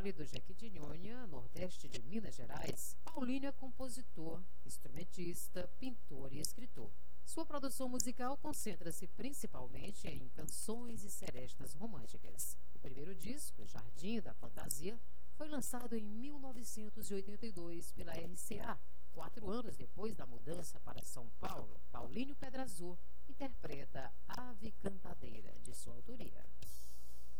Vale do Jequitinhonha, nordeste de Minas Gerais, Paulinho é compositor, instrumentista, pintor e escritor. Sua produção musical concentra-se principalmente em canções e serestas românticas. O primeiro disco, Jardim da Fantasia, foi lançado em 1982 pela RCA. 4 anos depois da mudança para São Paulo, Paulinho Pedra Azul interpreta Ave Cantadeira, de sua autoria.